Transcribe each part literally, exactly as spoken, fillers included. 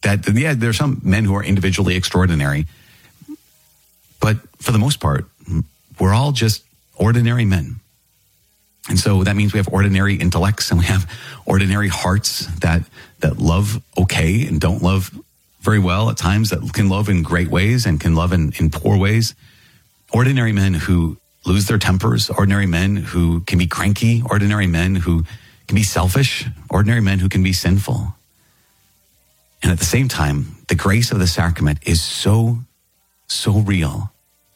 that, yeah, there are some men who are individually extraordinary, but for the most part, we're all just ordinary men. And so that means we have ordinary intellects and we have ordinary hearts that, that love okay and don't love very well at times, that can love in great ways and can love in, in poor ways. Ordinary men who lose their tempers, ordinary men who can be cranky, ordinary men who can be selfish, ordinary men who can be sinful. And at the same time, the grace of the sacrament is so, so real.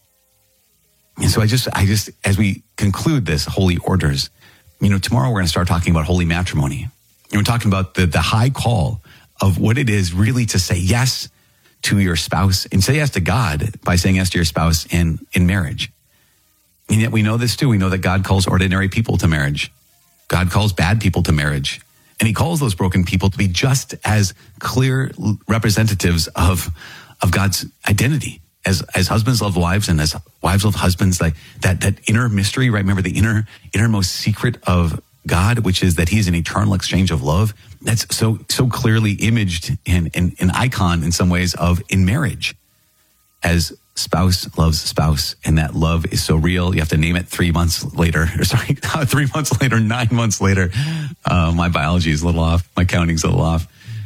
And so I just, I just, as we conclude this holy orders, you know, tomorrow we're going to start talking about holy matrimony. And we're talking about the, the high call of what it is really to say yes to your spouse and say yes to God by saying yes to your spouse in, in marriage. And yet we know this too. We know that God calls ordinary people to marriage. God calls bad people to marriage. And he calls those broken people to be just as clear representatives of, of God's identity. As, as husbands love wives and as wives love husbands, like that, that inner mystery, right? Remember the inner, innermost secret of God, which is that he's an eternal exchange of love. That's so, so clearly imaged in, in, an icon in some ways of in marriage as spouse loves spouse. And that love is so real. You have to name it three months later, or sorry, three months later, nine months later. Uh, my biology is a little off. My counting's a little off.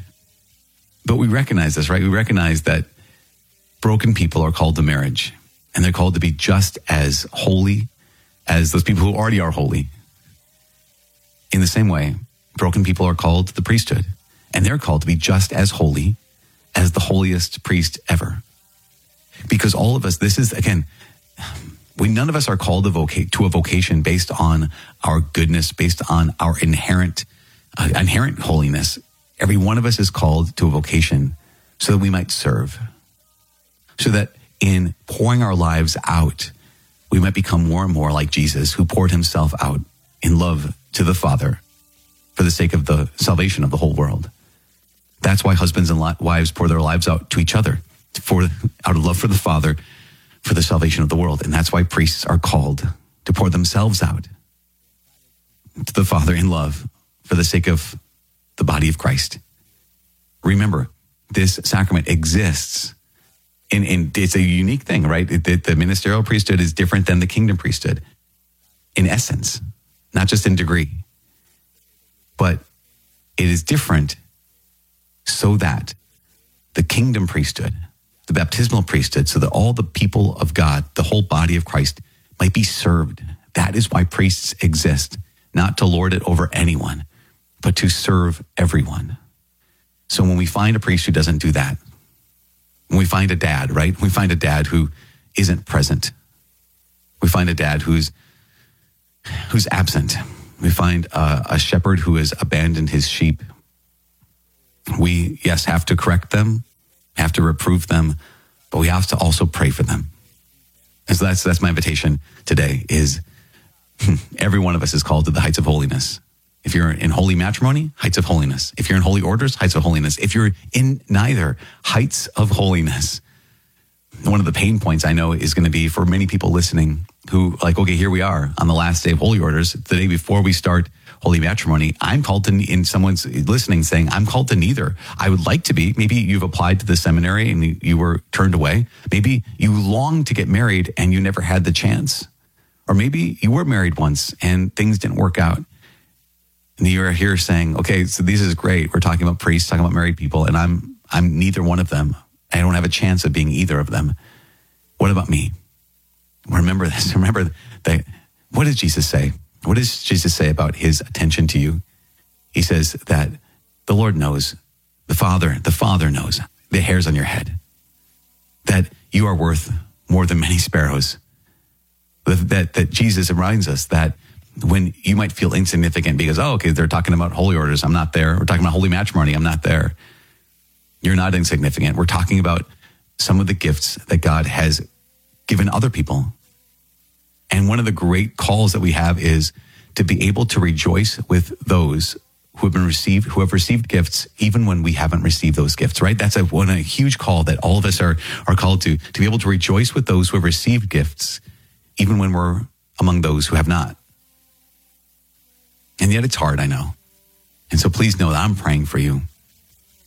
But we recognize this, right? We recognize that broken people are called to marriage, and they're called to be just as holy as those people who already are holy. In the same way, broken people are called to the priesthood, and they're called to be just as holy as the holiest priest ever. Because all of us, this is, again, we none of us are called to, voca- to a vocation based on our goodness, based on our inherent, uh, inherent holiness. Every one of us is called to a vocation so that we might serve. So that in pouring our lives out, we might become more and more like Jesus, who poured himself out in love to the Father for the sake of the salvation of the whole world. That's why husbands and wives pour their lives out to each other, for out of love for the Father, for the salvation of the world. And that's why priests are called to pour themselves out to the Father in love for the sake of the body of Christ. Remember, this sacrament exists. And, and it's a unique thing, right? The, the ministerial priesthood is different than the kingdom priesthood in essence, not just in degree. But it is different so that the kingdom priesthood, the baptismal priesthood, so that all the people of God, the whole body of Christ, might be served. That is why priests exist, not to lord it over anyone, but to serve everyone. So when we find a priest who doesn't do that, when we find a dad, right? We find a dad who isn't present. We find a dad who's who's absent. We find a, a shepherd who has abandoned his sheep. We, yes, have to correct them, have to reprove them, but we have to also pray for them. And so that's, that's my invitation today is every one of us is called to the heights of holiness. If you're in holy matrimony, heights of holiness. If you're in holy orders, heights of holiness. If you're in neither, heights of holiness. One of the pain points I know is going to be for many people listening who like, okay, here we are on the last day of holy orders, the day before we start holy matrimony. I'm called to, in someone's listening saying, I'm called to neither. I would like to be. Maybe you've applied to the seminary and you were turned away. Maybe you long to get married and you never had the chance. Or maybe you were married once and things didn't work out. And you're here saying, okay, so this is great. We're talking about priests, talking about married people, and I'm I'm neither one of them. I don't have a chance of being either of them. What about me? Remember this. Remember that. What does Jesus say? What does Jesus say about his attention to you? He says that the Lord knows, the Father, the Father knows the hairs on your head, that you are worth more than many sparrows. That, that, that Jesus reminds us that when you might feel insignificant because, oh, okay, they're talking about holy orders, I'm not there. We're talking about holy matrimony, I'm not there. You're not insignificant. We're talking about some of the gifts that God has given other people. And one of the great calls that we have is to be able to rejoice with those who have been received, who have received gifts, even when we haven't received those gifts, right? That's a, one, a huge call that all of us are, are called to, to be able to rejoice with those who have received gifts, even when we're among those who have not. And yet it's hard, I know. And so please know that I'm praying for you.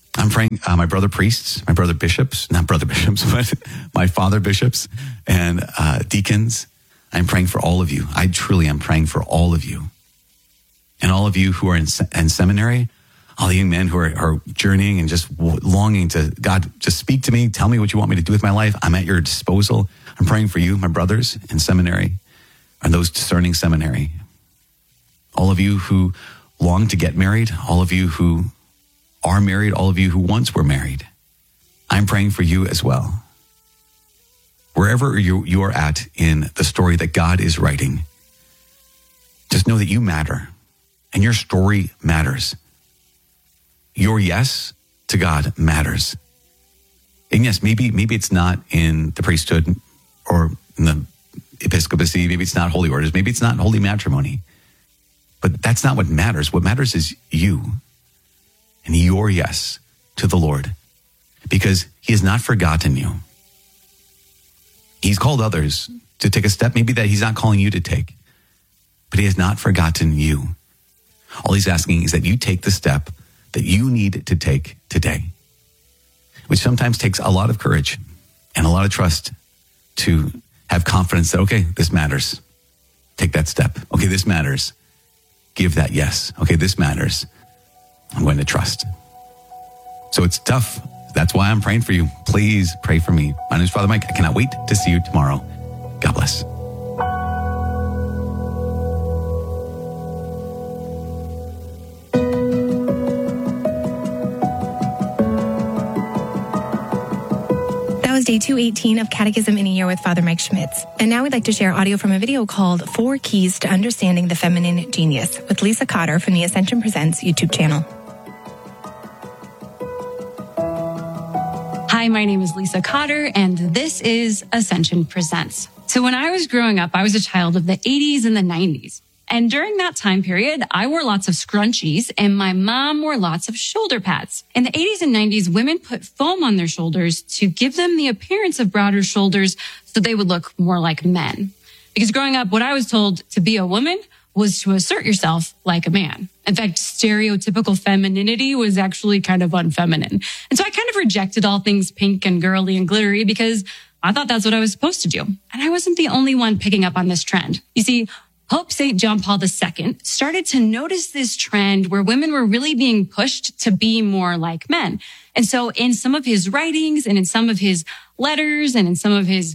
I'm praying, uh, my brother priests, my brother bishops, not brother bishops, but my father bishops and uh, deacons. I'm praying for all of you. I truly am praying for all of you. And all of you who are in, in seminary, all the young men who are, are journeying and just longing to, God, just speak to me. Tell me what you want me to do with my life. I'm at your disposal. I'm praying for you, my brothers in seminary, and those discerning seminary. All of you who long to get married, all of you who are married, all of you who once were married. I'm praying for you as well. Wherever you, you are at in the story that God is writing, just know that you matter and your story matters. Your yes to God matters. And yes, maybe, maybe it's not in the priesthood or in the episcopacy. Maybe it's not holy orders. Maybe it's not holy matrimony. But that's not what matters. What matters is you and your yes to the Lord, because he has not forgotten you. He's called others to take a step maybe that he's not calling you to take, but he has not forgotten you. All he's asking is that you take the step that you need to take today, which sometimes takes a lot of courage and a lot of trust to have confidence that, okay, this matters. Take that step. Okay, this matters. Give that yes. Okay, this matters. I'm going to trust. So it's tough. That's why I'm praying for you. Please pray for me. My name is Father Mike. I cannot wait to see you tomorrow. God bless. That was day two eighteen of Catechism in a Year with Father Mike Schmitz. And now we'd like to share audio from a video called Four Keys to Understanding the Feminine Genius with Lisa Cotter from the Ascension Presents YouTube channel. Hi, my name is Lisa Cotter, and this is Ascension Presents. So when I was growing up, I was a child of the eighties and the nineties. And during that time period, I wore lots of scrunchies and my mom wore lots of shoulder pads. In the eighties and nineties, women put foam on their shoulders to give them the appearance of broader shoulders so they would look more like men. Because growing up, what I was told to be a woman was to assert yourself like a man. In fact, stereotypical femininity was actually kind of unfeminine. And so I kind of rejected all things pink and girly and glittery because I thought that's what I was supposed to do. And I wasn't the only one picking up on this trend. You see, Pope Saint John Paul the Second started to notice this trend where women were really being pushed to be more like men. And so in some of his writings and in some of his letters and in some of his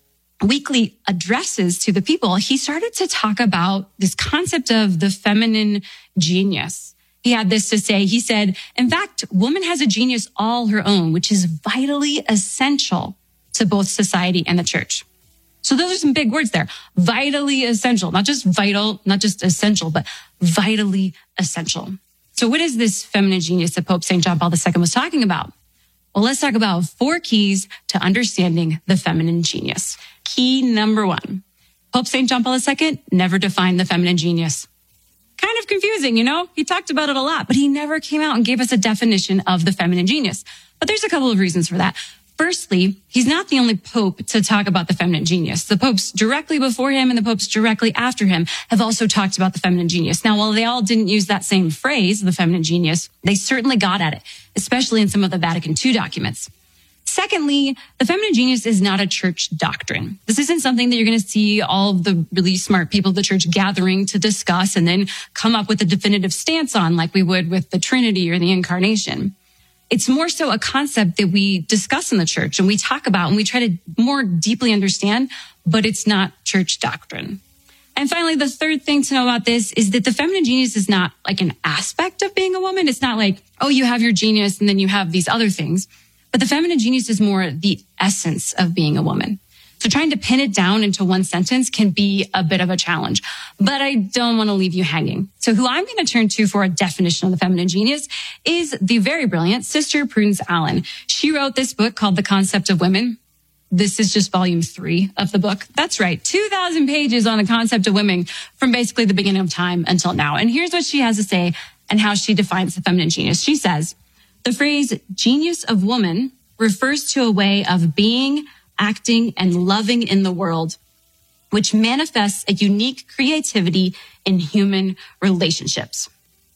weekly addresses to the people, he started to talk about this concept of the feminine genius. He had this to say. He said, in fact, woman has a genius all her own, which is vitally essential to both society and the church. So those are some big words there. Vitally essential, not just vital, not just essential, but vitally essential. So what is this feminine genius that Pope Saint John Paul the Second was talking about? Well, let's talk about four keys to understanding the feminine genius. Key number one, Pope Saint John Paul the Second never defined the feminine genius. Kind of confusing, you know? He talked about it a lot, but he never came out and gave us a definition of the feminine genius. But there's a couple of reasons for that. Firstly, he's not the only pope to talk about the feminine genius. The popes directly before him and the popes directly after him have also talked about the feminine genius. Now, while they all didn't use that same phrase, the feminine genius, they certainly got at it, especially in some of the Vatican Two documents. Secondly, the feminine genius is not a church doctrine. This isn't something that you're going to see all of the really smart people of the church gathering to discuss and then come up with a definitive stance on like we would with the Trinity or the Incarnation. It's more so a concept that we discuss in the church and we talk about and we try to more deeply understand, but it's not church doctrine. And finally, the third thing to know about this is that the feminine genius is not like an aspect of being a woman. It's not like, oh, you have your genius and then you have these other things. But the feminine genius is more the essence of being a woman. So trying to pin it down into one sentence can be a bit of a challenge, but I don't want to leave you hanging. So who I'm going to turn to for a definition of the feminine genius is the very brilliant Sister Prudence Allen. She wrote this book called The Concept of Women. This is just volume three of the book. That's right. two thousand pages on the concept of women from basically the beginning of time until now. And here's what she has to say and how she defines the feminine genius. She says, the phrase genius of woman refers to a way of being, acting, and loving in the world, which manifests a unique creativity in human relationships.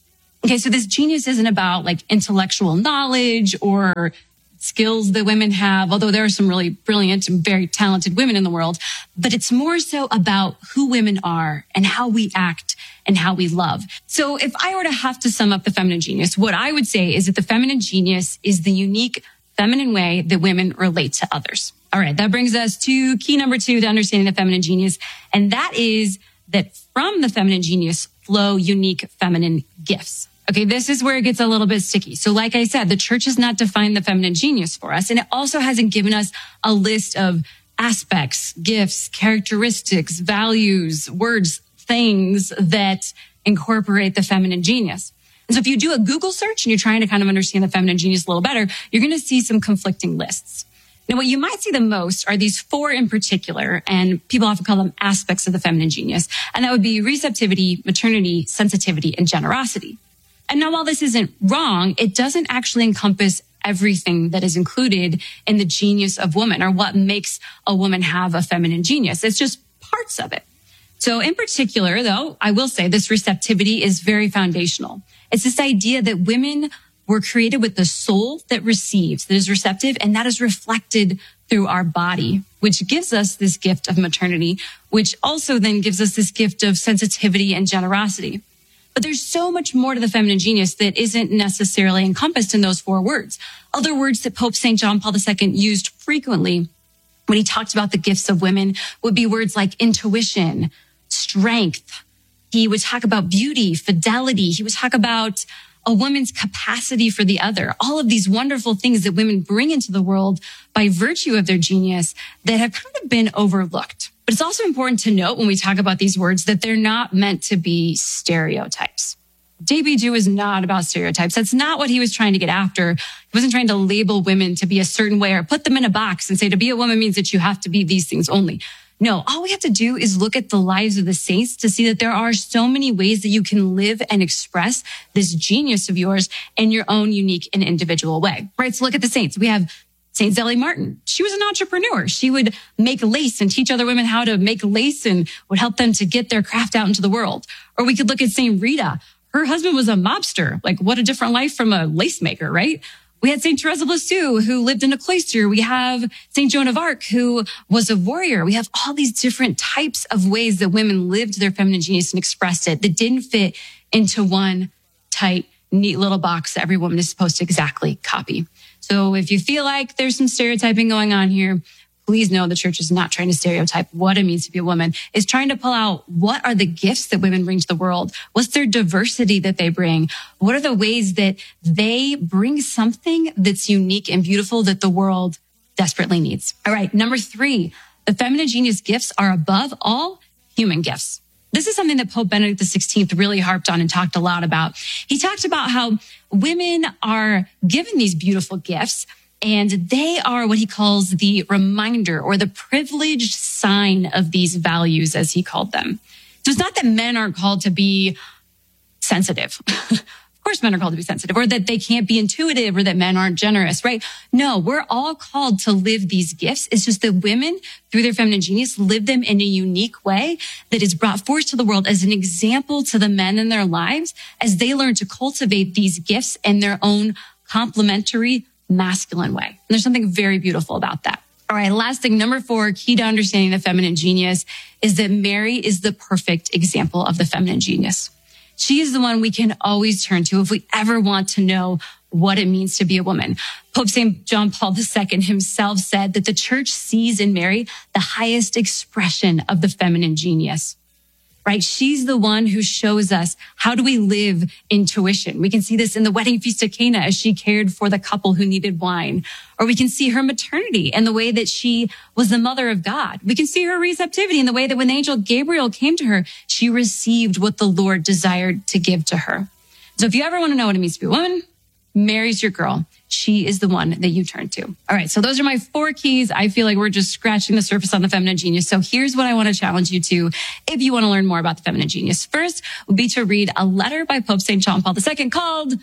Okay, so this genius isn't about like intellectual knowledge or skills that women have, although there are some really brilliant and very talented women in the world, but it's more so about who women are and how we act and how we love. So if I were to have to sum up the feminine genius, what I would say is that the feminine genius is the unique feminine way that women relate to others. All right, that brings us to key number two to understanding the feminine genius, and that is that from the feminine genius flow unique feminine gifts. Okay, this is where it gets a little bit sticky. So like I said, the church has not defined the feminine genius for us, and it also hasn't given us a list of aspects, gifts, characteristics, values, words, things that incorporate the feminine genius. And so if you do a Google search and you're trying to kind of understand the feminine genius a little better, you're going to see some conflicting lists. Now, what you might see the most are these four in particular, and people often call them aspects of the feminine genius, and that would be receptivity, maternity, sensitivity, and generosity. And now, while this isn't wrong, it doesn't actually encompass everything that is included in the genius of woman or what makes a woman have a feminine genius. It's just parts of it. So in particular, though, I will say this receptivity is very foundational. It's this idea that women were created with the soul that receives, that is receptive, and that is reflected through our body, which gives us this gift of maternity, which also then gives us this gift of sensitivity and generosity. But there's so much more to the feminine genius that isn't necessarily encompassed in those four words. Other words that Pope Saint John Paul the Second used frequently when he talked about the gifts of women would be words like intuition, strength. He would talk about beauty, fidelity. He would talk about a woman's capacity for the other. All of these wonderful things that women bring into the world by virtue of their genius that have kind of been overlooked. But it's also important to note when we talk about these words that they're not meant to be stereotypes. D B Jew is not about stereotypes. That's not what he was trying to get after. He wasn't trying to label women to be a certain way or put them in a box and say to be a woman means that you have to be these things only. No, all we have to do is look at the lives of the saints to see that there are so many ways that you can live and express this genius of yours in your own unique and individual way, right? So look at the saints. We have Saint Zélie Martin. She was an entrepreneur. She would make lace and teach other women how to make lace and would help them to get their craft out into the world. Or we could look at Saint Rita. Her husband was a mobster. Like, what a different life from a lace maker, right? We had Saint Therese of Lisieux, who lived in a cloister. We have Saint Joan of Arc, who was a warrior. We have all these different types of ways that women lived their feminine genius and expressed it that didn't fit into one tight, neat little box that every woman is supposed to exactly copy. So if you feel like there's some stereotyping going on here, please know the church is not trying to stereotype what it means to be a woman. It's trying to pull out what are the gifts that women bring to the world? What's their diversity that they bring? What are the ways that they bring something that's unique and beautiful that the world desperately needs? All right, number three, the feminine genius gifts are above all human gifts. This is something that Pope Benedict the sixteenth really harped on and talked a lot about. He talked about how women are given these beautiful gifts, and they are what he calls the reminder or the privileged sign of these values, as he called them. So it's not that men aren't called to be sensitive. Of course, men are called to be sensitive, or that they can't be intuitive, or that men aren't generous, right? No, we're all called to live these gifts. It's just that women, through their feminine genius, live them in a unique way that is brought forth to the world as an example to the men in their lives as they learn to cultivate these gifts in their own complementary masculine way. And there's something very beautiful about that. All right, last thing, number four, key to understanding the feminine genius is that Mary is the perfect example of the feminine genius. She is the one we can always turn to if we ever want to know what it means to be a woman. Pope Saint John Paul the Second himself said that the church sees in Mary the highest expression of the feminine genius, right? She's the one who shows us how do we live intuition. We can see this in the wedding feast at Cana as she cared for the couple who needed wine. Or we can see her maternity and the way that she was the mother of God. We can see her receptivity in the way that when the angel Gabriel came to her, she received what the Lord desired to give to her. So if you ever want to know what it means to be a woman, Mary's your girl. She is the one that you turn to. All right. So those are my four keys. I feel like we're just scratching the surface on the feminine genius. So here's what I want to challenge you to if you want to learn more about the feminine genius. First would be to read a letter by Pope Saint John Paul the Second called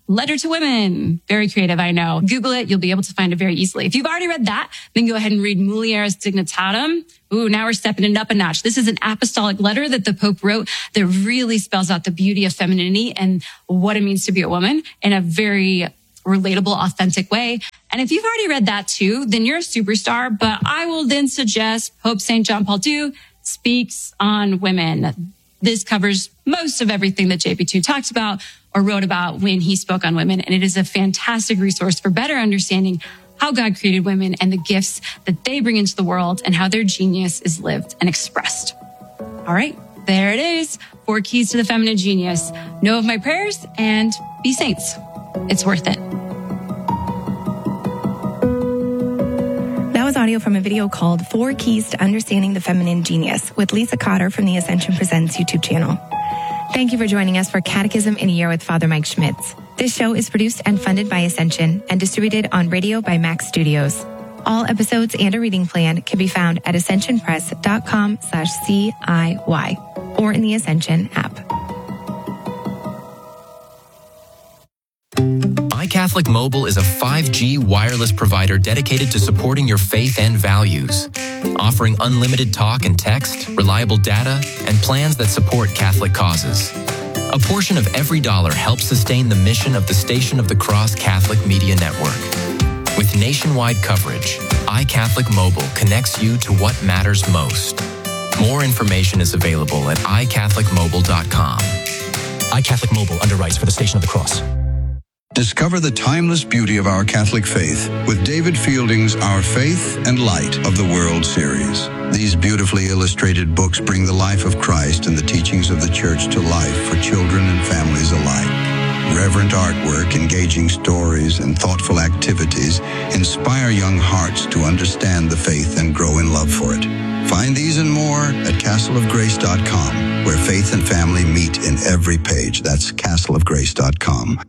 Letter to Women. Very creative, I know. Google it. You'll be able to find it very easily. If you've already read that, then go ahead and read Mulieris Dignitatem. Ooh, now we're stepping it up a notch. This is an apostolic letter that the Pope wrote that really spells out the beauty of femininity and what it means to be a woman in a very relatable, authentic way. And if you've already read that too, then you're a superstar. But I will then suggest Pope Saint John Paul the Second speaks on women. This covers most of everything that J P two talks about or wrote about when he spoke on women. And it is a fantastic resource for better understanding how God created women and the gifts that they bring into the world and how their genius is lived and expressed. All right, there it is. Four keys to the feminine genius. Know of my prayers and be saints. It's worth it. That was audio from a video called Four Keys to Understanding the Feminine Genius with Lisa Cotter from the Ascension Presents YouTube channel. Thank you for joining us for Catechism in a Year with Father Mike Schmitz. This show is produced and funded by Ascension and distributed on radio by Max Studios. All episodes and a reading plan can be found at ascensionpress.com slash CIY or in the Ascension app. iCatholic Mobile is a five G wireless provider dedicated to supporting your faith and values, offering unlimited talk and text, reliable data, and plans that support Catholic causes. A portion of every dollar helps sustain the mission of the Station of the Cross Catholic Media Network. With nationwide coverage, iCatholic Mobile connects you to what matters most. More information is available at i catholic mobile dot com. iCatholic Mobile underwrites for the Station of the Cross. Discover the timeless beauty of our Catholic faith with David Fielding's Our Faith and Light of the World series. These beautifully illustrated books bring the life of Christ and the teachings of the Church to life for children and families alike. Reverent artwork, engaging stories, and thoughtful activities inspire young hearts to understand the faith and grow in love for it. Find these and more at castle of grace dot com, where faith and family meet in every page. That's castle of grace dot com.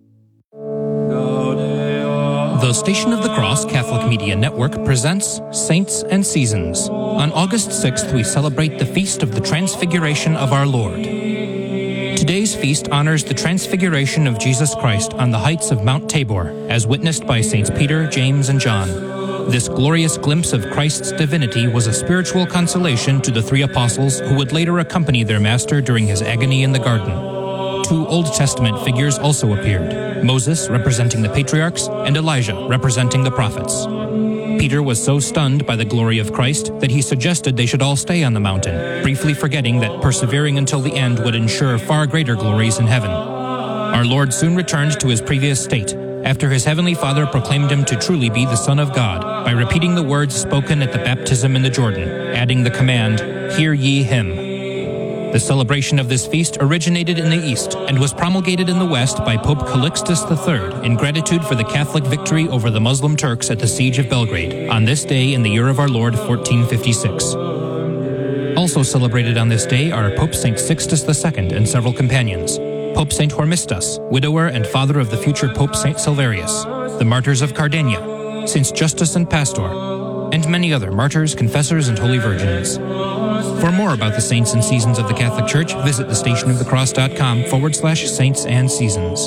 The Station of the Cross Catholic Media Network presents Saints and Seasons. On August sixth, we celebrate the Feast of the Transfiguration of our Lord. Today's feast honors the transfiguration of Jesus Christ on the heights of Mount Tabor, as witnessed by Saints Peter, James, and John. This glorious glimpse of Christ's divinity was a spiritual consolation to the three apostles who would later accompany their master during his agony in the garden. Two Old Testament figures also appeared, Moses representing the patriarchs and Elijah representing the prophets. Peter was so stunned by the glory of Christ that he suggested they should all stay on the mountain, briefly forgetting that persevering until the end would ensure far greater glories in heaven. Our Lord soon returned to his previous state, after his heavenly Father proclaimed him to truly be the Son of God, by repeating the words spoken at the baptism in the Jordan, adding the command, "Hear ye him." The celebration of this feast originated in the East and was promulgated in the West by Pope Calixtus the Third in gratitude for the Catholic victory over the Muslim Turks at the Siege of Belgrade, on this day in the year of our Lord fourteen fifty-six. Also celebrated on this day are Pope Saint Sixtus the Second and several companions, Pope Saint Hormisdas, widower and father of the future Pope Saint Silverius, the martyrs of Cardenio, Saints Justus and Pastor, and many other martyrs, confessors, and holy virgins. For more about the saints and seasons of the Catholic Church, visit thestationofthecross.com forward slash saints and seasons.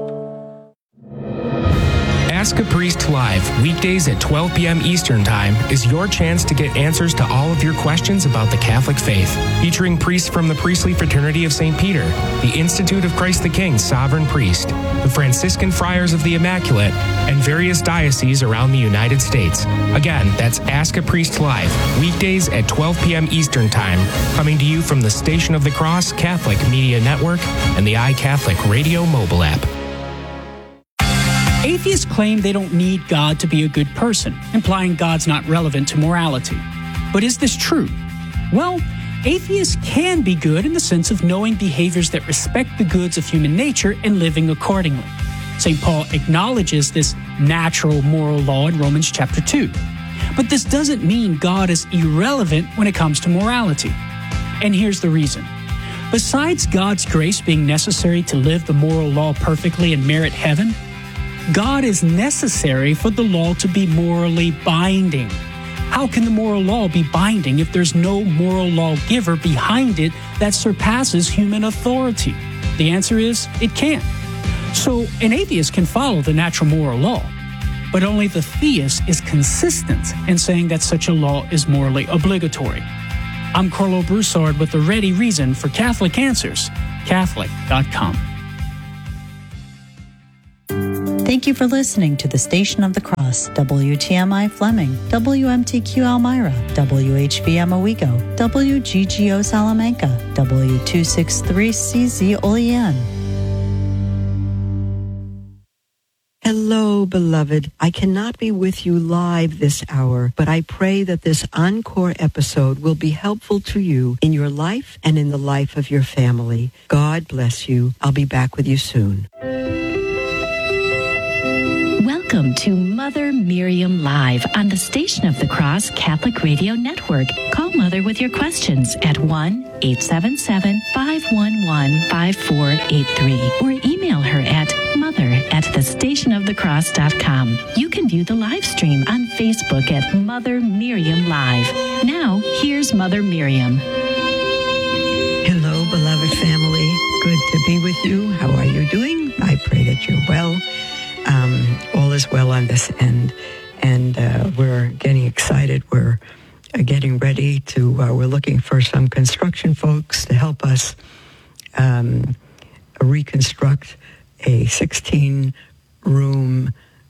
Ask a Priest Live, weekdays at twelve p.m. Eastern Time, is your chance to get answers to all of your questions about the Catholic faith. Featuring priests from the Priestly Fraternity of Saint Peter, the Institute of Christ the King Sovereign Priest, the Franciscan Friars of the Immaculate, and various dioceses around the United States. Again, that's Ask a Priest Live, weekdays at twelve p.m. Eastern Time, coming to you from the Station of the Cross Catholic Media Network and the iCatholic Radio mobile app. Atheists claim they don't need God to be a good person, implying God's not relevant to morality. But is this true? Well, atheists can be good in the sense of knowing behaviors that respect the goods of human nature and living accordingly. Saint Paul acknowledges this natural moral law in Romans chapter two. But this doesn't mean God is irrelevant when it comes to morality. And here's the reason. Besides God's grace being necessary to live the moral law perfectly and merit heaven, God is necessary for the law to be morally binding. How can the moral law be binding if there's no moral lawgiver behind it that surpasses human authority? The answer is, it can't. So an atheist can follow the natural moral law, but only the theist is consistent in saying that such a law is morally obligatory. I'm Carlo Broussard with the ready reason for Catholic Answers, Catholic dot com. Thank you for listening to the Station of the Cross, W T M I Fleming, W M T Q Elmira, W H V M Owego, W G G O Salamanca, W two sixty-three C Z Olean. Hello, beloved. I cannot be with you live this hour, but I pray that this encore episode will be helpful to you in your life and in the life of your family. God bless you. I'll be back with you soon. Welcome to Mother Miriam Live on the Station of the Cross Catholic Radio Network. Call Mother with your questions at one eight seven seven, five one one, five four eight three or email her at mother at the station of the cross dot com. You can view the live stream on Facebook at Mother Miriam Live. Now, here's Mother Miriam. Hello, beloved family. Good to be with you. How are you doing? I pray that you're well. Um, all is well on this end, and uh, we're getting excited. We're uh, getting ready to, uh, we're looking for some construction folks to help us um, reconstruct a sixteen-room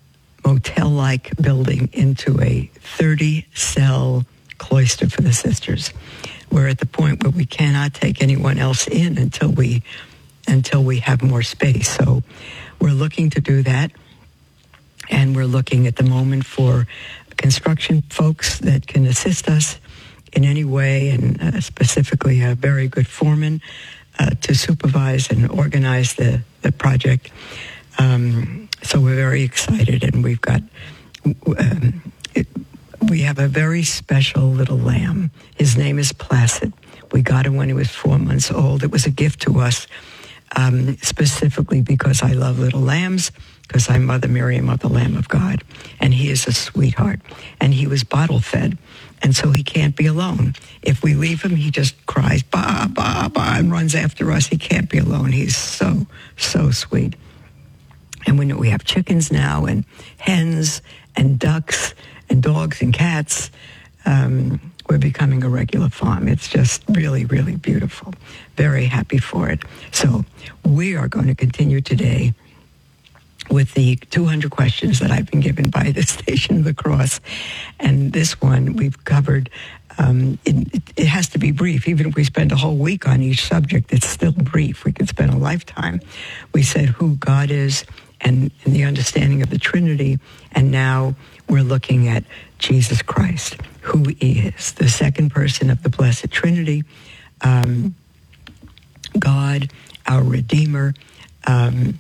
motel-like building into a thirty-cell cloister for the sisters. We're at the point where we cannot take anyone else in until we, until we have more space. So we're looking to do that. And we're looking at the moment for construction folks that can assist us in any way, and uh, specifically a very good foreman uh, to supervise and organize the, the project. Um, so we're very excited, and we've got, um, it, we have a very special little lamb. His name is Placid. We got him when he was four months old. It was a gift to us, um, specifically because I love little lambs, because I'm Mother Miriam of the Lamb of God, and he is a sweetheart, and he was bottle fed, and so he can't be alone. If we leave him, he just cries, ba, ba, ba, and runs after us. He can't be alone. He's so, so sweet. And we know we have chickens now, and hens, and ducks, and dogs, and cats. Um, we're becoming a regular farm. It's just really, really beautiful. Very happy for it. So we are going to continue today with the two hundred questions that I've been given by the Station of the Cross. And this one we've covered, um, it, it has to be brief. Even if we spend a whole week on each subject, it's still brief. We could spend a lifetime. We said who God is and, and the understanding of the Trinity. And now we're looking at Jesus Christ, who he is, the second person of the Blessed Trinity, um, God, our Redeemer, um,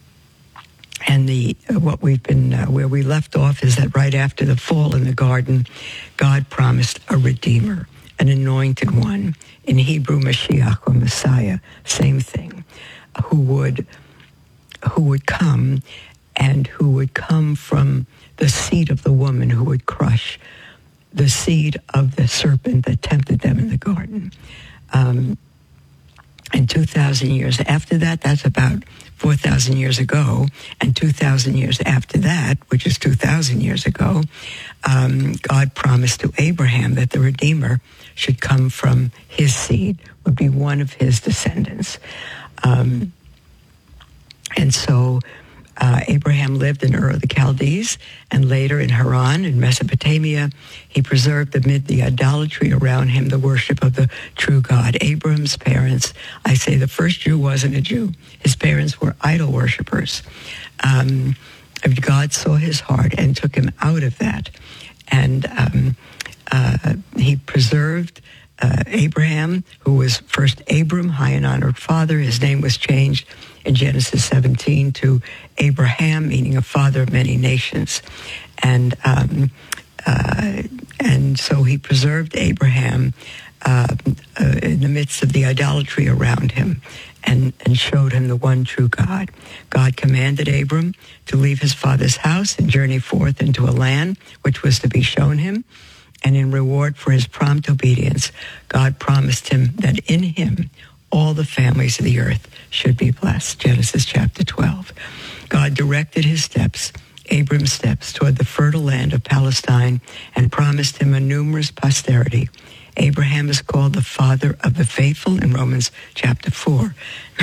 And the uh, what we've been, uh, where we left off is that right after the fall in the garden, God promised a Redeemer, an anointed one, in Hebrew, Mashiach or Messiah, same thing, who would, who would come and who would come from the seed of the woman, who would crush the seed of the serpent that tempted them in the garden. Um, and two thousand years after that, that's about four thousand years ago, and two thousand years after that, which is two thousand years ago, um, God promised to Abraham that the Redeemer should come from his seed, would be one of his descendants. Um, and so uh, Abraham lived in Ur of the Chaldees, and later in Haran, in Mesopotamia. He preserved amid the idolatry around him the worship of the true God. Abraham's parents, I say the first Jew wasn't a Jew. His parents were idol worshipers. Um, God saw his heart and took him out of that. And um, uh, he preserved uh, Abraham, who was first Abram, high and honored father. His name was changed in Genesis seventeen to Abraham, meaning a father of many nations. And um, uh, and so he preserved Abraham uh, uh, in the midst of the idolatry around him, and, and showed him the one true God. God commanded Abram to leave his father's house and journey forth into a land which was to be shown him. And in reward for his prompt obedience, God promised him that in him all the families of the earth should be blessed. Genesis chapter twelve. God directed his steps, Abram's steps, toward the fertile land of Palestine and promised him a numerous posterity. Abraham is called the father of the faithful in Romans chapter four.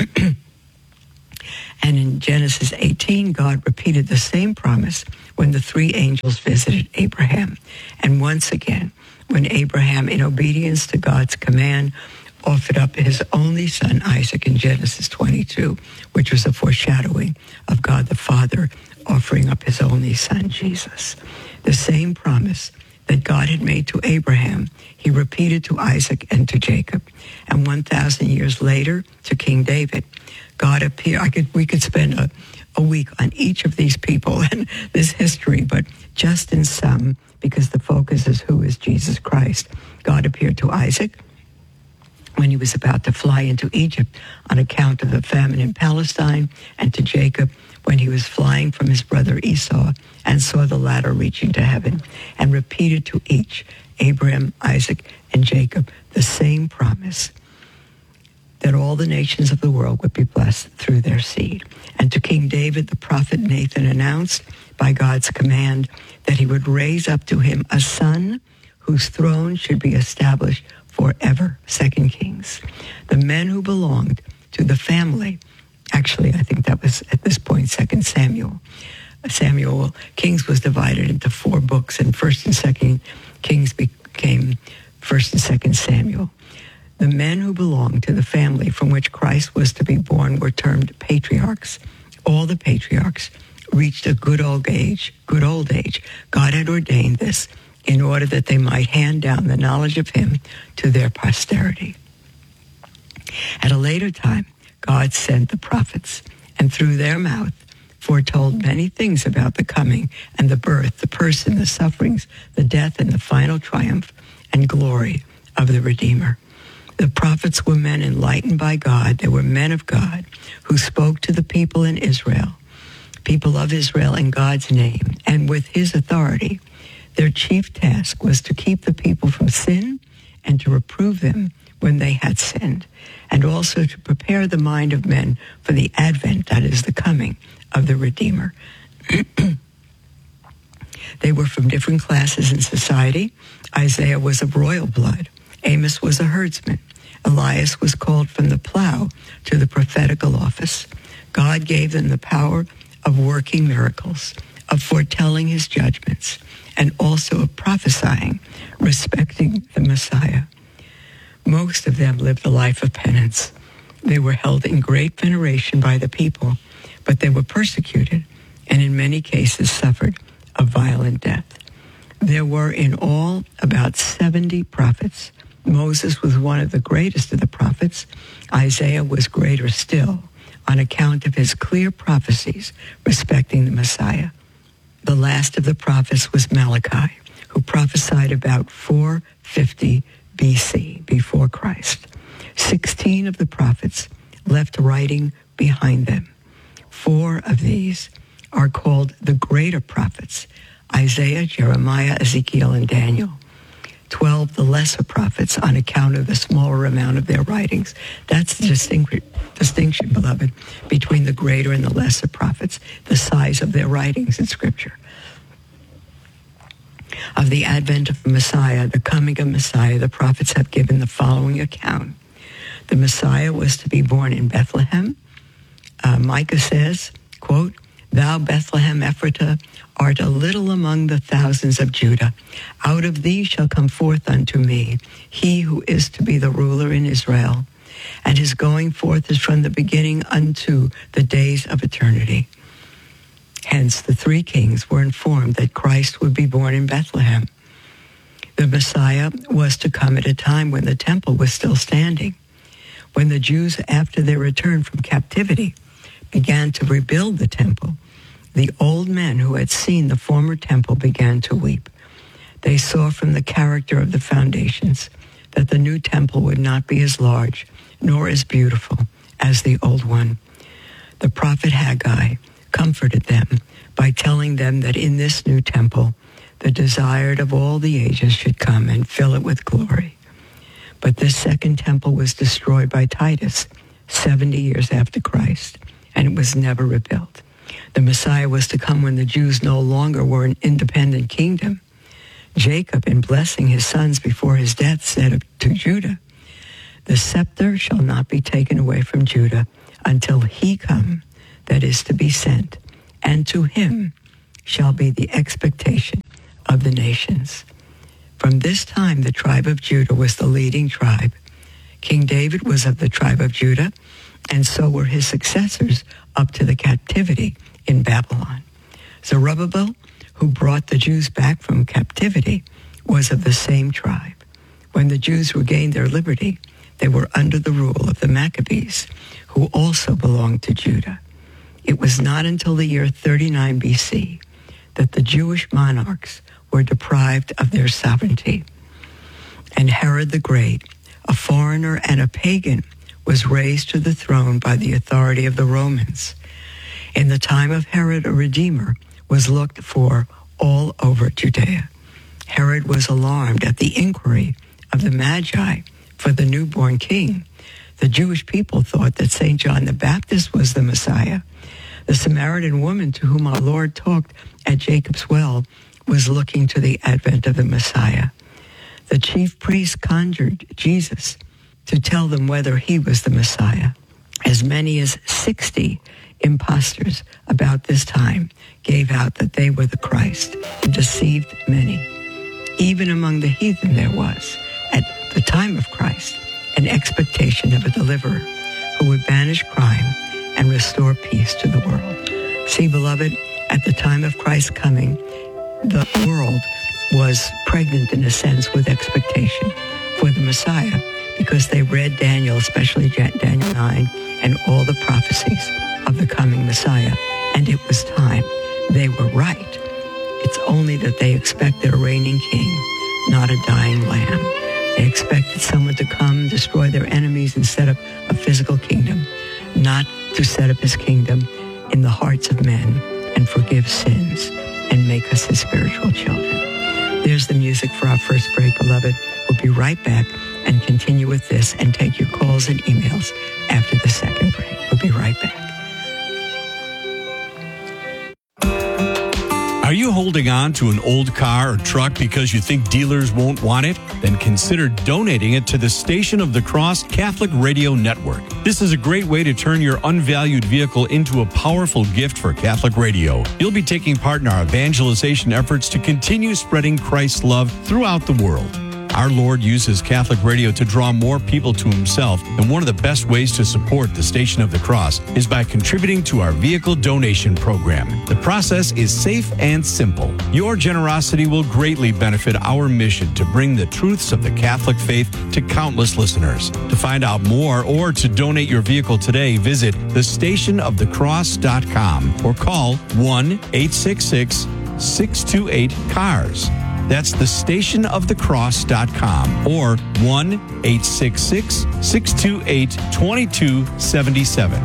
And in Genesis eighteen, God repeated the same promise when the three angels visited Abraham. And once again, when Abraham, in obedience to God's command, offered up his only son, Isaac, in Genesis twenty-two, which was a foreshadowing of God the Father offering up his only son, Jesus. The same promise that God had made to Abraham, he repeated to Isaac and to Jacob. And one thousand years later, to King David, God appeared. I could, we could spend a, a week on each of these people and this history, but just in sum, because the focus is who is Jesus Christ. God appeared to Isaac when he was about to fly into Egypt on account of the famine in Palestine, and to Jacob when he was flying from his brother Esau and saw the ladder reaching to heaven, and repeated to each, Abraham, Isaac, and Jacob, the same promise that all the nations of the world would be blessed through their seed. And to King David, the prophet Nathan announced by God's command that he would raise up to him a son whose throne should be established forever. Second Kings. The men who belonged to the family, actually, I think that was at this point Second Samuel. Samuel, Kings was divided into four books, and First and Second Kings became First and Second Samuel. The men who belonged to the family from which Christ was to be born were termed patriarchs. All the patriarchs reached a good old age, good old age. God had ordained this in order that they might hand down the knowledge of him to their posterity. At a later time, God sent the prophets, and through their mouth foretold many things about the coming and the birth, the person, the sufferings, the death, and the final triumph and glory of the Redeemer. The prophets were men enlightened by God. They were men of God who spoke to the people in Israel, people of Israel in God's name, and with his authority. Their chief task was to keep the people from sin and to reprove them when they had sinned, and also to prepare the mind of men for the advent, that is, the coming of the Redeemer. They were from different classes in society. Isaiah was of royal blood. Amos was a herdsman. Elias was called from the plow to the prophetical office. God gave them the power of working miracles, of foretelling his judgments, and also of prophesying respecting the Messiah. Most of them lived a life of penance. They were held in great veneration by the people, but they were persecuted and in many cases suffered a violent death. There were in all about seventy prophets. Moses was one of the greatest of the prophets. Isaiah was greater still on account of his clear prophecies respecting the Messiah. The last of the prophets was Malachi, who prophesied about four fifty B C, before Christ. Sixteen of the prophets left writing behind them. Four of these are called the greater prophets: Isaiah, Jeremiah, Ezekiel, and Daniel. Twelve, the lesser prophets, on account of the smaller amount of their writings. That's the distinction, distinction, beloved, between the greater and the lesser prophets, the size of their writings in Scripture. Of the advent of Messiah, the coming of Messiah, the prophets have given the following account. The Messiah was to be born in Bethlehem. Uh, Micah says, quote, "Thou Bethlehem Ephratah art a little among the thousands of Judah. Out of thee shall come forth unto me he who is to be the ruler in Israel. And his going forth is from the beginning unto the days of eternity." Hence, the three kings were informed that Christ would be born in Bethlehem. The Messiah was to come at a time when the temple was still standing, when the Jews, after their return from captivity, began to rebuild the temple. The old men who had seen the former temple began to weep. They saw from the character of the foundations that the new temple would not be as large nor as beautiful as the old one. The prophet Haggai comforted them by telling them that in this new temple, the desired of all the ages should come and fill it with glory. But this second temple was destroyed by Titus seventy years after Christ, and it was never rebuilt. The Messiah was to come when the Jews no longer were an independent kingdom. Jacob, in blessing his sons before his death, said to Judah, "The scepter shall not be taken away from Judah until he come that is to be sent, and to him shall be the expectation of the nations." From this time, the tribe of Judah was the leading tribe. King David was of the tribe of Judah, and so were his successors up to the captivity in Babylon. Zerubbabel, who brought the Jews back from captivity, was of the same tribe. When the Jews regained their liberty, they were under the rule of the Maccabees, who also belonged to Judah. It was not until the year thirty-nine B C that the Jewish monarchs were deprived of their sovereignty. And Herod the Great, a foreigner and a pagan, was raised to the throne by the authority of the Romans. In the time of Herod, a redeemer was looked for all over Judea. Herod was alarmed at the inquiry of the Magi for the newborn king. The Jewish people thought that Saint John the Baptist was the Messiah. The Samaritan woman to whom our Lord talked at Jacob's well was looking to the advent of the Messiah. The chief priests conjured Jesus to tell them whether he was the Messiah. As many as sixty impostors about this time gave out that they were the Christ and deceived many. Even among the heathen there was, at the time of Christ, an expectation of a deliverer who would banish crime and restore peace to the world. See, beloved, at the time of Christ's coming, the world was pregnant in a sense with expectation for the Messiah because they read Daniel, especially Daniel nine, and all the prophecies of the coming Messiah. And it was time. They were right. It's only that they expected a reigning king, not a dying lamb. They expected someone to come, destroy their enemies, and set up a physical kingdom, not to set up his kingdom in the hearts of men and forgive sins and make us his spiritual children. There's the music for our first break, beloved. We'll be right back and continue with this and take your calls and emails after the second break. We'll be right back. Are you holding on to an old car or truck because you think dealers won't want it? Then consider donating it to the Station of the Cross Catholic Radio Network. This is a great way to turn your unvalued vehicle into a powerful gift for Catholic radio. You'll be taking part in our evangelization efforts to continue spreading Christ's love throughout the world. Our Lord uses Catholic radio to draw more people to himself, and one of the best ways to support the Station of the Cross is by contributing to our vehicle donation program. The process is safe and simple. Your generosity will greatly benefit our mission to bring the truths of the Catholic faith to countless listeners. To find out more or to donate your vehicle today, visit the station of the cross dot com or call one eight six six, six two eight, C A R S. That's the station of the cross dot com or one eight six six, six two eight, two two seven seven.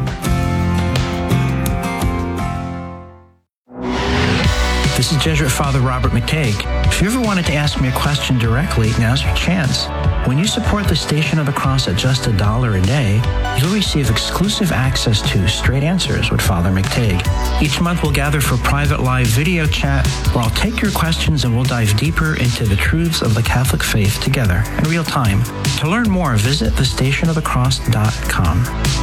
This is Jesuit Father Robert McTague. If you ever wanted to ask me a question directly, now's your chance. When you support the Station of the Cross at just a dollar a day, you'll receive exclusive access to Straight Answers with Father McTague. Each month we'll gather for private live video chat where I'll take your questions and we'll dive deeper into the truths of the Catholic faith together in real time. To learn more, visit the station of the cross dot com.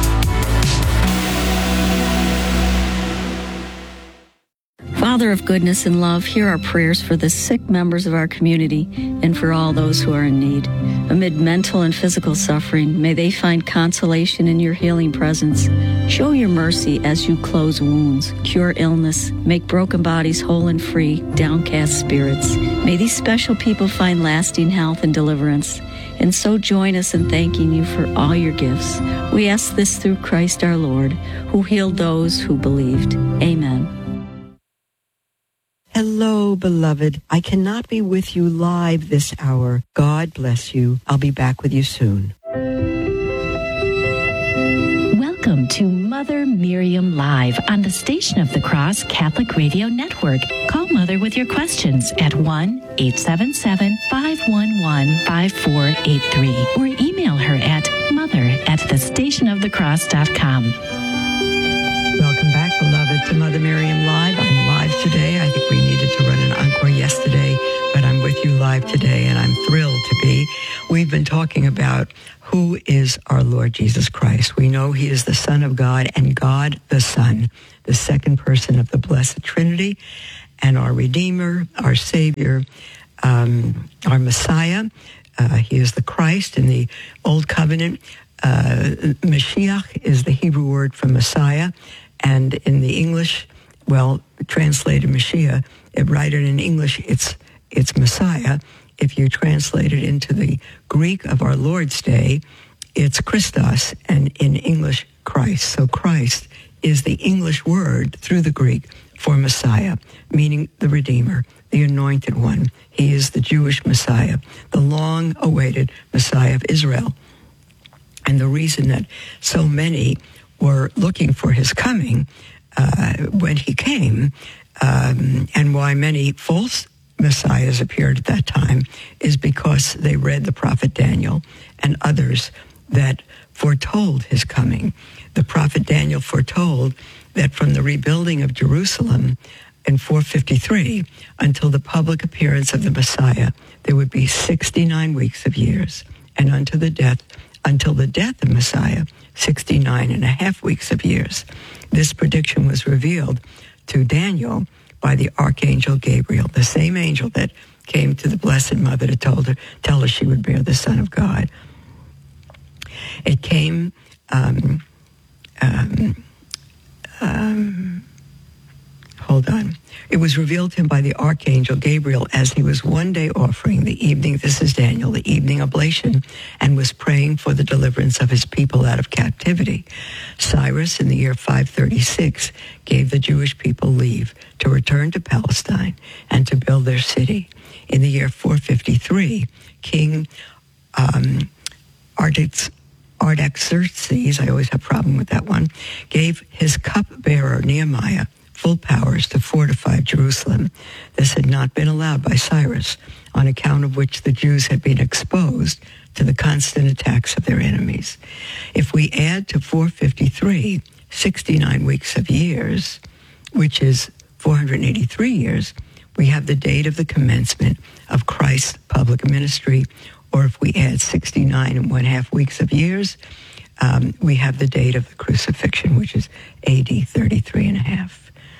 Father of goodness and love, hear our prayers for the sick members of our community and for all those who are in need. Amid mental and physical suffering, may they find consolation in your healing presence. Show your mercy as you close wounds, cure illness, make broken bodies whole and free, downcast spirits. May these special people find lasting health and deliverance. And so join us in thanking you for all your gifts. We ask this through Christ our Lord, who healed those who believed. Amen. Hello, beloved. I cannot be with you live this hour. God bless you. I'll be back with you soon. Welcome to Mother Miriam Miriam live on the Station of the Cross Catholic Radio Network. Call Mother with your questions at one eight seven seven, five one one, five four eight three or email her at mother at the station of the cross dot com. Welcome back, beloved, to Mother Miriam Live. I'm live today. I think we needed to run an encore yesterday, but I'm with you live today, and I'm thrilled to be. We've been talking about who is our Lord Jesus Christ. We know he is the Son of God and God the Son, the second person of the Blessed Trinity, and our Redeemer, our Savior, um, our Messiah. Uh, he is the Christ in the Old Covenant. Uh, Mashiach is the Hebrew word for Messiah. And in the English, well, translated Mashiach, it, right in English, it's it's Messiah. If you translate it into the Greek of our Lord's Day, it's Christos, and in English, Christ. So Christ is the English word through the Greek for Messiah, meaning the Redeemer, the Anointed One. He is the Jewish Messiah, the long-awaited Messiah of Israel. And the reason that so many were looking for his coming uh, when he came, um, and why many false messiahs appeared at that time, is because they read the prophet Daniel and others that foretold his coming. The prophet Daniel foretold that from the rebuilding of Jerusalem in four fifty-three until the public appearance of the Messiah, there would be sixty-nine weeks of years, and unto the death until the death of Messiah, sixty-nine and a half weeks of years. This prediction was revealed to Daniel by the Archangel Gabriel, the same angel that came to the Blessed Mother to told her, tell her she would bear the Son of God. It came, um, um, um, hold on. It was revealed to him by the Archangel Gabriel as he was one day offering the evening, this is Daniel, the evening oblation, and was praying for the deliverance of his people out of captivity. Cyrus, in the year five thirty-six, gave the Jewish people leave to return to Palestine and to build their city. In the year four fifty-three, King um, Artax, Artaxerxes, I always have a problem with that one, gave his cupbearer Nehemiah full powers to fortify Jerusalem. This had not been allowed by Cyrus, on account of which the Jews had been exposed to the constant attacks of their enemies. If we add to four fifty-three, sixty-nine weeks of years, which is four hundred eighty-three years, we have the date of the commencement of Christ's public ministry. Or if we add sixty-nine and one half weeks of years, um, we have the date of the crucifixion, which is A D thirty-three and a half.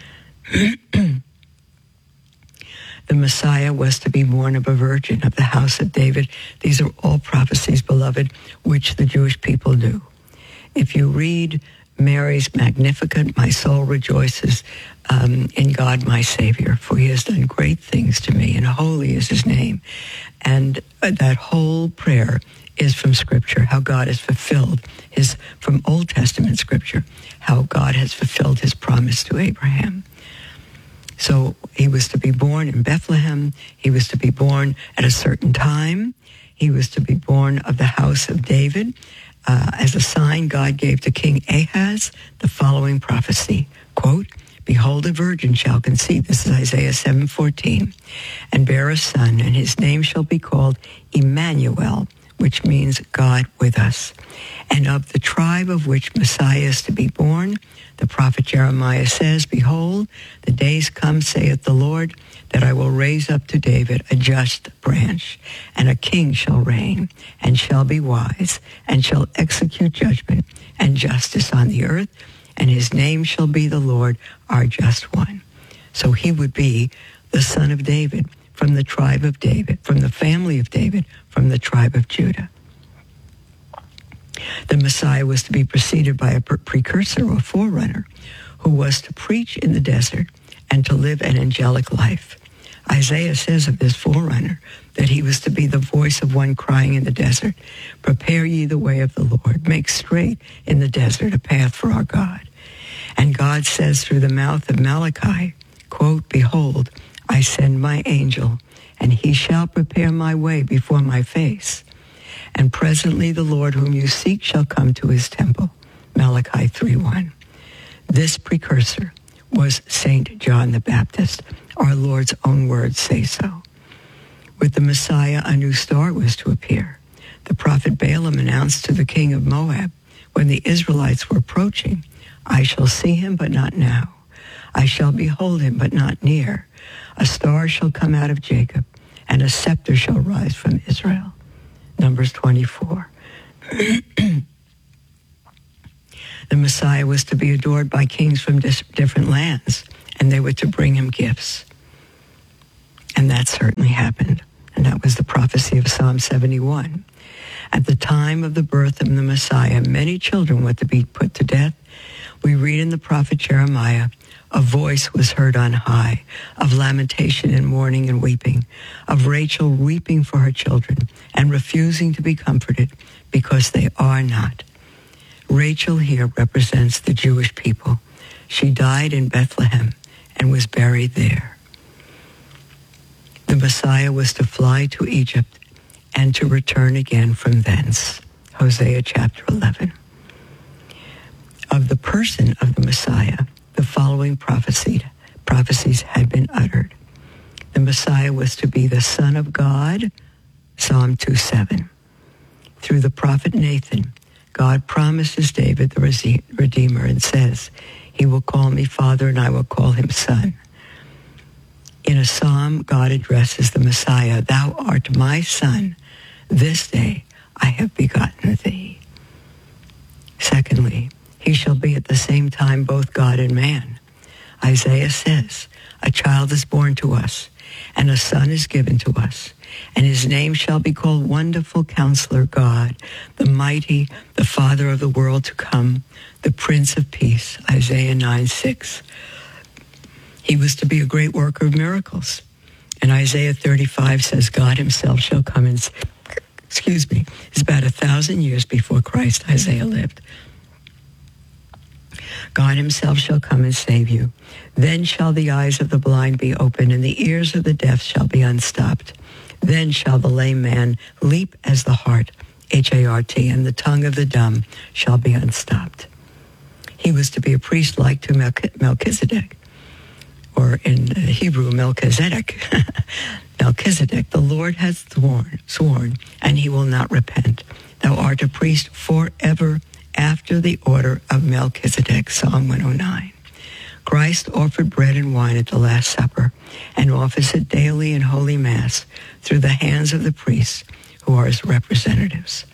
The Messiah was to be born of a virgin of the house of David. These are all prophecies, beloved, which the Jewish people knew. If you read Mary's Magnificat, my soul rejoices um, in God my Savior, for he has done great things to me, and holy is his name. And uh, that whole prayer is from Scripture, how God has fulfilled his, from Old Testament Scripture, how God has fulfilled his promise to Abraham. So he was to be born in Bethlehem. He was to be born at a certain time. He was to be born of the house of David. Uh, as a sign, God gave to King Ahaz the following prophecy, quote, behold, a virgin shall conceive, this is Isaiah seven fourteen, and bear a son, and his name shall be called Emmanuel, which means God with us. And of the tribe of which Messiah is to be born, the prophet Jeremiah says, behold, the days come, saith the Lord, that I will raise up to David a just branch, and a king shall reign, and shall be wise, and shall execute judgment and justice on the earth, and his name shall be the Lord, our just one. So he would be the son of David, from the tribe of David, from the family of David, from the tribe of Judah. The Messiah was to be preceded by a precursor or forerunner who was to preach in the desert and to live an angelic life. Isaiah says of this forerunner that he was to be the voice of one crying in the desert, prepare ye the way of the Lord, make straight in the desert a path for our God. And God says through the mouth of Malachi, quote, behold, I send my angel, and he shall prepare my way before my face. And presently the Lord whom you seek shall come to his temple. Malachi three one. This precursor was Saint John the Baptist. Our Lord's own words say so. With the Messiah, a new star was to appear. The prophet Balaam announced to the king of Moab, when the Israelites were approaching, I shall see him, but not now. I shall behold him, but not near. A star shall come out of Jacob, and a scepter shall rise from Israel. Numbers twenty-four. The Messiah was to be adored by kings from dis- different lands, and they were to bring him gifts. And that certainly happened. And that was the prophecy of Psalm seventy-one. At the time of the birth of the Messiah, many children were to be put to death. We read in the prophet Jeremiah, a voice was heard on high, of lamentation and mourning and weeping, of Rachel weeping for her children and refusing to be comforted because they are not. Rachel here represents the Jewish people. She died in Bethlehem and was buried there. The Messiah was to fly to Egypt and to return again from thence. Hosea chapter eleven. Of the person of the Messiah, the following prophesied, prophecies had been uttered. The Messiah was to be the Son of God, Psalm two seven. Through the prophet Nathan, God promises David the Redeemer and says, he will call me Father and I will call him Son. In a psalm, God addresses the Messiah, thou art my Son. This day I have begotten thee. Secondly, he shall be at the same time both God and man. Isaiah says, a child is born to us, and a son is given to us, and his name shall be called Wonderful Counselor, God, the Mighty, the Father of the world to come, the Prince of Peace. Isaiah nine six. He was to be a great worker of miracles. And Isaiah thirty-five says, God himself shall come and, excuse me, it's about a thousand years before Christ, Isaiah lived. God himself shall come and save you. Then shall the eyes of the blind be opened, and the ears of the deaf shall be unstopped. Then shall the lame man leap as the hart, H A R T, and the tongue of the dumb shall be unstopped. He was to be a priest like to Melchizedek, or in Hebrew, Melchizedek. Melchizedek, the Lord has sworn, sworn, and he will not repent. Thou art a priest forever after the order of Melchizedek, Psalm one oh nine. Christ offered bread and wine at the Last Supper and offers it daily in Holy Mass through the hands of the priests who are his representatives.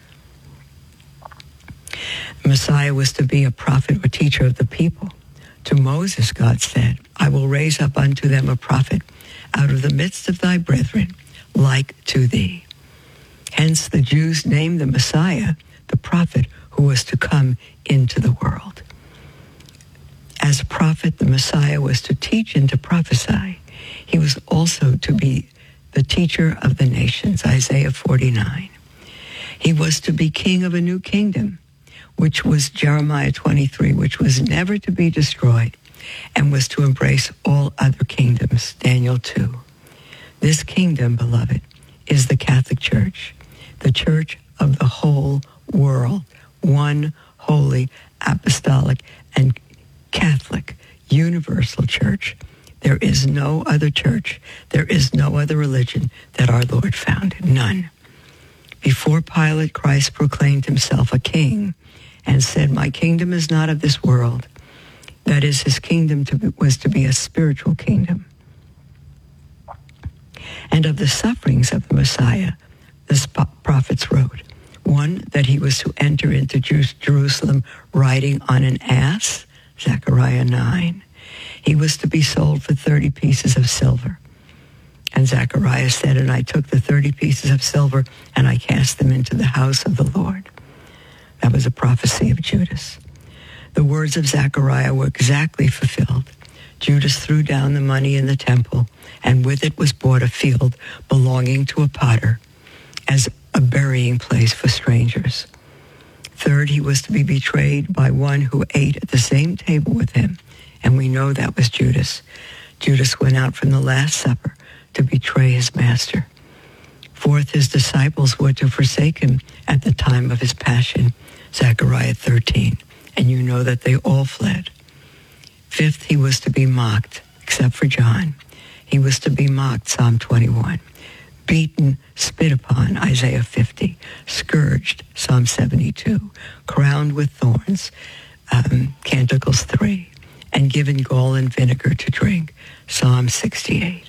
The Messiah was to be a prophet or teacher of the people. To Moses, God said, I will raise up unto them a prophet out of the midst of thy brethren, like to thee. Hence the Jews named the Messiah the prophet who was to come into the world. As a prophet, the Messiah was to teach and to prophesy. He was also to be the teacher of the nations, Isaiah forty-nine. He was to be king of a new kingdom, which was Jeremiah twenty-three, which was never to be destroyed and was to embrace all other kingdoms, Daniel two. This kingdom, beloved, is the Catholic Church, the church of the whole world, one holy, apostolic, and Catholic, universal church. There is no other church, there is no other religion that our Lord founded, none. Before Pilate, Christ proclaimed himself a king and said, my kingdom is not of this world. That is, his kingdom to be, was to be a spiritual kingdom. And of the sufferings of the Messiah, the prophets wrote, one, that he was to enter into Jerusalem riding on an ass, Zechariah nine. He was to be sold for thirty pieces of silver. And Zechariah said, and I took the thirty pieces of silver and I cast them into the house of the Lord. That was a prophecy of Judas. The words of Zechariah were exactly fulfilled. Judas threw down the money in the temple, and with it was bought a field belonging to a potter as a burying place for strangers. Third, he was to be betrayed by one who ate at the same table with him, and we know that was Judas. Judas went out from the Last Supper to betray his master. Fourth, his disciples were to forsake him at the time of his passion, Zechariah thirteen, and you know that they all fled. Fifth, he was to be mocked, except for John. He was to be mocked, Psalm twenty-one. Beaten, spit upon, Isaiah fifty. Scourged, Psalm seventy-two. Crowned with thorns, um, Canticles three. And given gall and vinegar to drink, Psalm sixty-eight.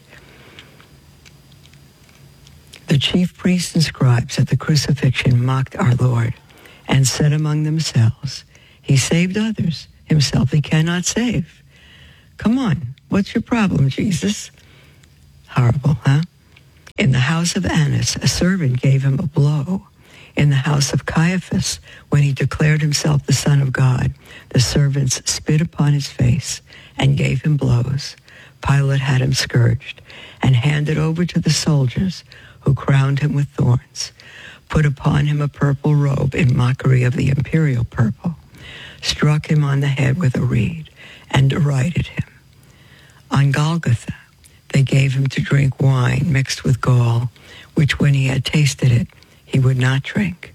The chief priests and scribes at the crucifixion mocked our Lord and said among themselves, he saved others, himself he cannot save. Come on, what's your problem, Jesus? Horrible, huh? In the house of Annas, a servant gave him a blow. In the house of Caiaphas, when he declared himself the Son of God, the servants spit upon his face and gave him blows. Pilate had him scourged and handed over to the soldiers, who crowned him with thorns, put upon him a purple robe in mockery of the imperial purple, struck him on the head with a reed, and derided him. On Golgotha, they gave him to drink wine mixed with gall, which when he had tasted it, he would not drink.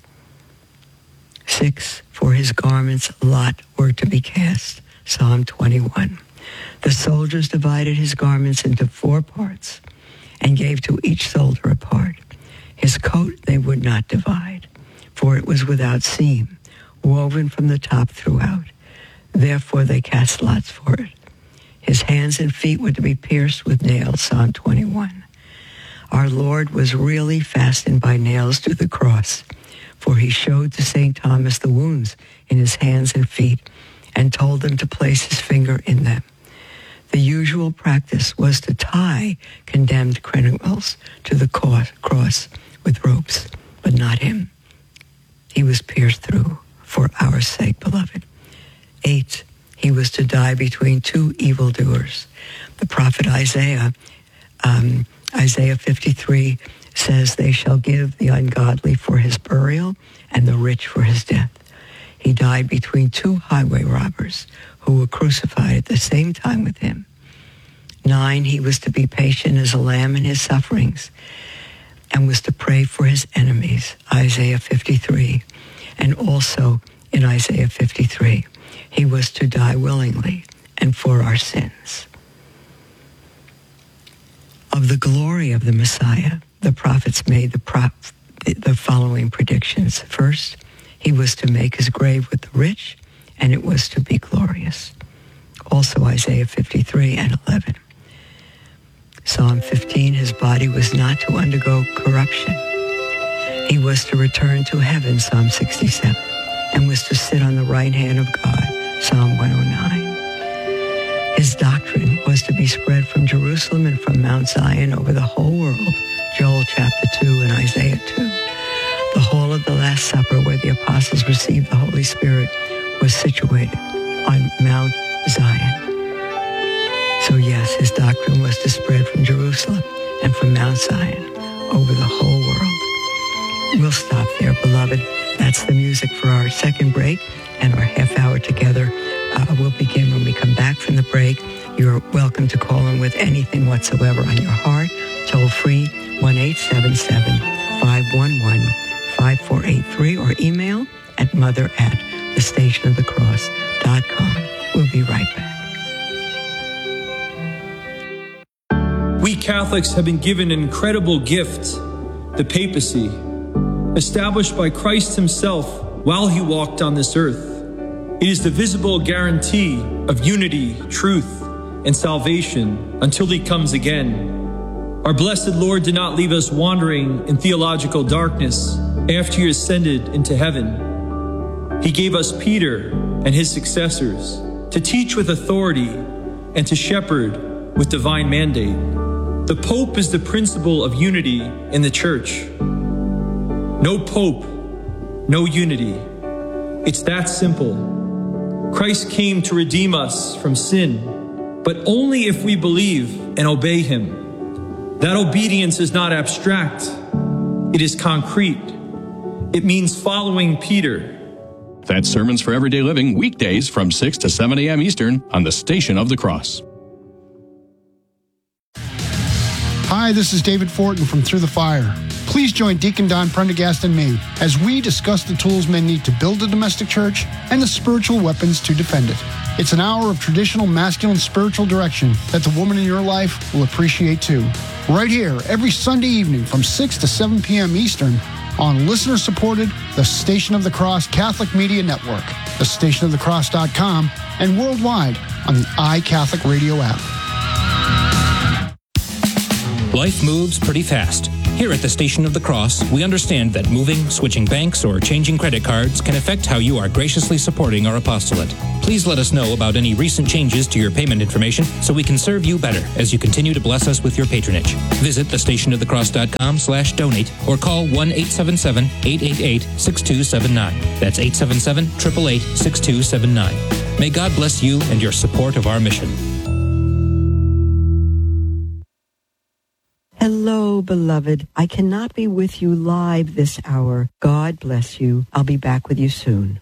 Six, for his garments lot were to be cast, Psalm twenty-one. The soldiers divided his garments into four parts, and gave to each soldier a part. His coat they would not divide, for it was without seam, woven from the top throughout. Therefore they cast lots for it. His hands and feet were to be pierced with nails, Psalm twenty-one. Our Lord was really fastened by nails to the cross, for he showed to Saint Thomas the wounds in his hands and feet, and told him to place his finger in them. The usual practice was to tie condemned criminals to the cross with ropes, but not him. He was pierced through for our sake, beloved. Eight, he was to die between two evildoers. The prophet Isaiah, um, Isaiah fifty-three, says, they shall give the ungodly for his burial and the rich for his death. He died between two highway robbers who were crucified at the same time with him. Nine, he was to be patient as a lamb in his sufferings and was to pray for his enemies, Isaiah fifty-three. And also in Isaiah fifty-three, he was to die willingly and for our sins. Of the glory of the Messiah, the prophets made the, pro- the following predictions. First, he was to make his grave with the rich, and it was to be glorious. Also Isaiah fifty-three and eleven. Psalm fifteen, his body was not to undergo corruption. He was to return to heaven, Psalm sixty-seven, and was to sit on the right hand of God, Psalm one oh nine. His doctrine was to be spread from Jerusalem and from Mount Zion over the whole world, Joel chapter two and Isaiah two. The hall of the Last Supper, where the apostles received the Holy Spirit, was situated on Mount Zion. So yes, his doctrine was to spread from Jerusalem and from Mount Zion over the whole world. We'll stop there, beloved. That's the music for our second break, and our half hour together uh, will begin when we come back from the break. You're welcome to call in with anything whatsoever on your heart. Toll free, one eight seven seven, five one one, five four eight three, or email at mother at the station of the cross dot com. We'll be right back. We Catholics have been given an incredible gift, the papacy, established by Christ himself while he walked on this earth. It is the visible guarantee of unity, truth, and salvation until he comes again. Our blessed Lord did not leave us wandering in theological darkness after he ascended into heaven. He gave us Peter and his successors to teach with authority and to shepherd with divine mandate. The Pope is the principle of unity in the Church. No Pope, no unity. It's that simple. Christ came to redeem us from sin, but only if we believe and obey him. That obedience is not abstract. It is concrete. It means following Peter. That's Sermons for Everyday Living, weekdays from six to seven a.m. Eastern on the Station of the Cross. Hi, this is David Fortin from Through the Fire. Please join Deacon Don Prendergast and me as we discuss the tools men need to build a domestic church and the spiritual weapons to defend it. It's an hour of traditional masculine spiritual direction that the woman in your life will appreciate too. Right here, every Sunday evening from six to seven p.m. Eastern on listener-supported The Station of the Cross Catholic Media Network, the station of the cross dot com, and worldwide on the iCatholic Radio app. Life moves pretty fast. Here at the Station of the Cross, we understand that moving, switching banks, or changing credit cards can affect how you are graciously supporting our apostolate. Please let us know about any recent changes to your payment information so we can serve you better as you continue to bless us with your patronage. Visit the station of the cross dot com slash donate or call one eight seven seven, eight eight eight, six two seven nine. That's eight seven seven, eight eight eight, six two seven nine. May God bless you and your support of our mission. Hello, beloved. I cannot be with you live this hour. God bless you. I'll be back with you soon.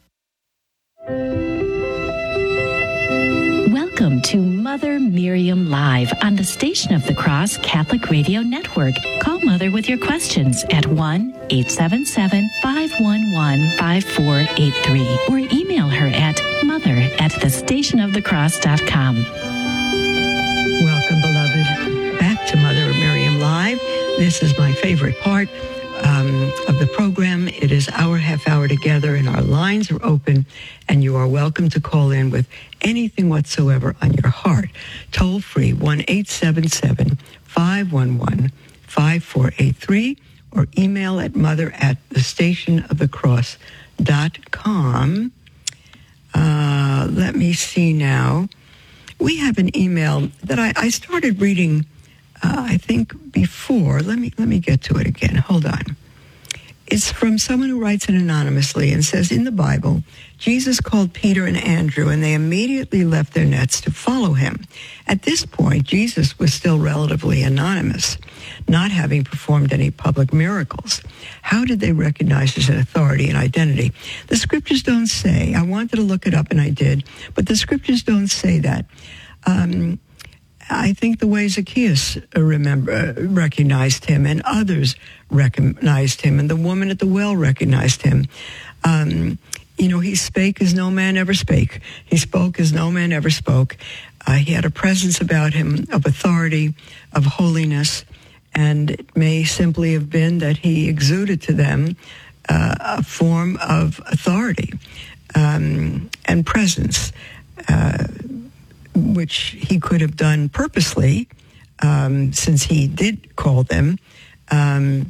Welcome to Mother Miriam Live on the Station of the Cross Catholic Radio Network. Call Mother with your questions at one eight seven seven, five one one, five four eight three or email her at mother at the station of the cross dot com. Welcome, beloved, back to Mother Miriam Live. This is my favorite part um, of the program. It is our half hour together, and our lines are open, and you are welcome to call in with anything whatsoever on your heart. Toll free, one eight seven seven, five one one, five four eight three, or email at mother at the station of the cross dot com. Uh, let me see now. We have an email that I, I started reading, uh, I think, before. Let me let me get to it again. Hold on. It's from someone who writes it anonymously and says, in the Bible, Jesus called Peter and Andrew, and they immediately left their nets to follow him. At this point, Jesus was still relatively anonymous, not having performed any public miracles. How did they recognize his authority and identity? The scriptures don't say. I wanted to look it up, and I did, but the scriptures don't say that. Um, I think the way Zacchaeus remember, uh, recognized him, and others recognized him, and the woman at the well recognized him. Um, you know, he spake as no man ever spake. He spoke as no man ever spoke. Uh, he had a presence about him of authority, of holiness, and it may simply have been that he exuded to them uh, a form of authority um, and presence, uh, which he could have done purposely, um, since he did call them um,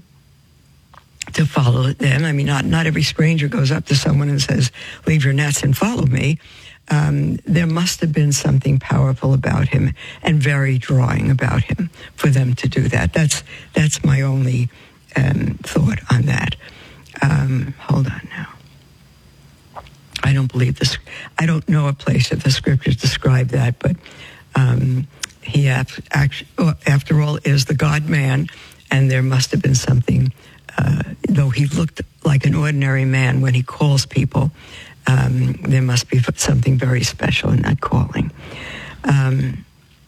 to follow them. I mean, not not every stranger goes up to someone and says, leave your nets and follow me. Um, there must have been something powerful about him and very drawing about him for them to do that. That's that's my only um, thought on that. Um, hold on now. I don't believe this. I don't know a place that the scriptures describe that, but um, he, actually, after all, is the God-man, and there must have been something, uh, though he looked like an ordinary man when he calls people, um, there must be something very special in that calling. Um,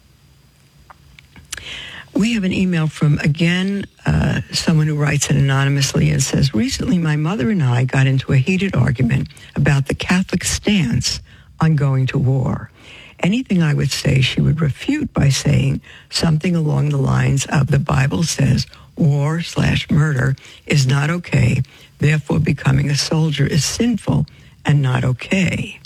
we have an email from, again, uh, someone who writes it anonymously and says, recently my mother and I got into a heated argument about the Catholic stance on going to war. Anything I would say, she would refute by saying something along the lines of, the Bible says war slash murder is not okay, therefore becoming a soldier is sinful and not okay.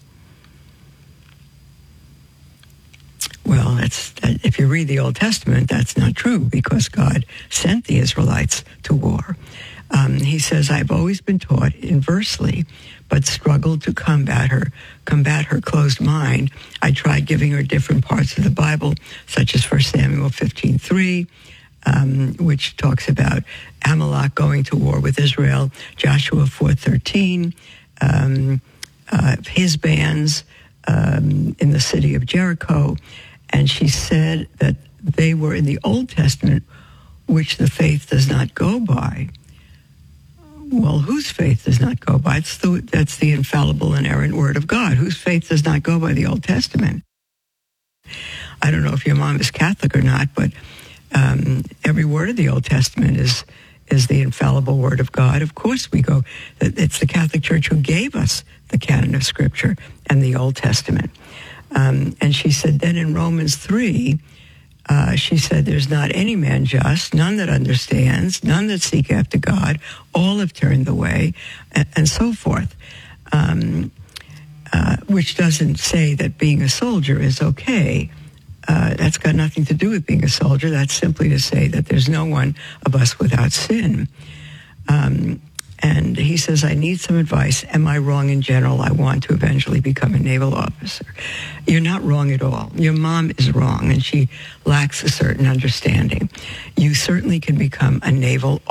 Well, that's, if you read the Old Testament, that's not true, because God sent the Israelites to war. Um, he says, I've always been taught inversely, but struggled to combat her, combat her closed mind. I tried giving her different parts of the Bible, such as First Samuel fifteen three, um, which talks about Amalek going to war with Israel, Joshua four thirteen, um, uh, his bands um, in the city of Jericho. And she said that they were in the Old Testament, which the faith does not go by. Well, whose faith does not go by? It's the, that's the infallible, inerrant Word of God. Whose faith does not go by the Old Testament? I don't know if your mom is Catholic or not, but um, every word of the Old Testament is is the infallible Word of God. Of course we go. It's the Catholic Church who gave us the canon of Scripture and the Old Testament. Um, and she said, then in Romans three, uh, she said, there's not any man just, none that understands, none that seek after God, all have turned the way, and, and so forth. Um, uh, which doesn't say that being a soldier is okay. Uh, that's got nothing to do with being a soldier. That's simply to say that there's no one of us without sin. Um, and he says, I need some advice. Am I wrong in general? I want to eventually become a naval officer. You're not wrong at all. Your mom is wrong, and she lacks a certain understanding. You certainly can become a naval